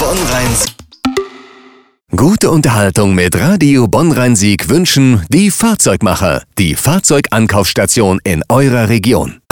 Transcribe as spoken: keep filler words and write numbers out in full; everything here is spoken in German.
Bonn-Rhein-Sieg. Gute Unterhaltung mit Radio Bonn-Rhein-Sieg wünschen die Fahrzeugmacher, die Fahrzeugankaufstation in eurer Region.